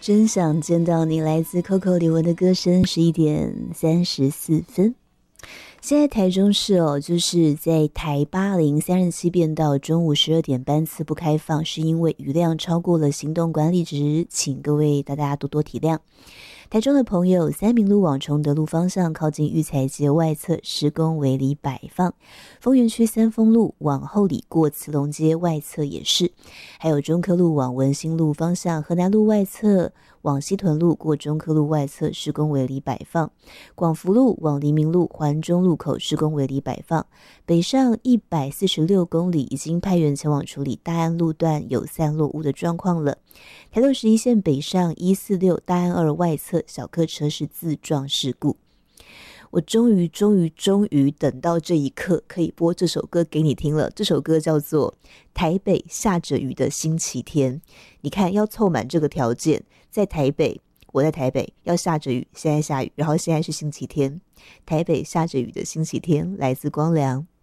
真想见到你，来自 Coco 李玟的歌声。11:34。现在台中市就是在台8037变道中午12点班次不开放，是因为雨量超过了行动管理值，请各位大家多多体谅。台中的朋友，三民路往崇德路方向靠近育才街外侧施工围篱摆放，丰原区三丰路往后里过慈龙街外侧也是，还有中科路往文心路方向河南路外侧往西屯路过中科路外侧施工围篱摆放，广福路往黎明路环中路口施工围篱摆放，北上146公里已经派员前往处理大安路段有散落物的状况了。台61线北上146大安2外侧小客车是自撞事故。我终于等到这一刻可以播这首歌给你听了。这首歌叫做台北下着雨的星期天。你看要凑满这个条件，在台北，我在台北要下着雨，现在下雨，然后现在是星期天，台北下着雨的星期天，来自光良。